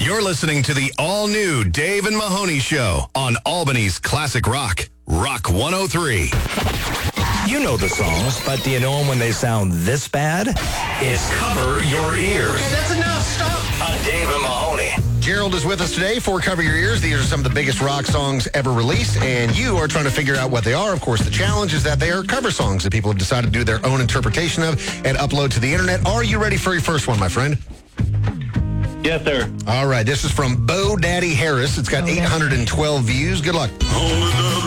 You're listening to the all-new Dave and Mahoney Show on Albany's Classic Rock, Rock 103. You know the songs, but do you know them when they sound this bad? It's Cover Your Ears. Okay, that's enough. Stop. On Dave and Mahoney. Gerald is with us today for Cover Your Ears. These are some of the biggest rock songs ever released, and you are trying to figure out what they are. Of course, the challenge is that they are cover songs that people have decided to do their own interpretation of and upload to the internet. Are you ready for your first one, my friend? Yes, sir. All right, this is from Bo Daddy Harris. It's got 812 views. Good luck.